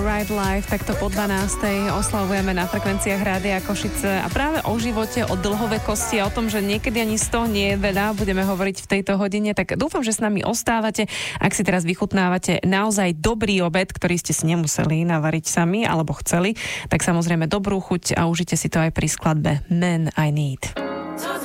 Right Life, takto po 12. oslavujeme na frekvenciách Rádia Košice a práve o živote, o dlhovekosti a o tom, že niekedy ani z toho nie je veľa, budeme hovoriť v tejto hodine, tak dúfam, že s nami ostávate. Ak si teraz vychutnávate naozaj dobrý obed, ktorý ste si nemuseli navariť sami alebo chceli, tak samozrejme dobrú chuť a užite si to aj pri skladbe Man I Need.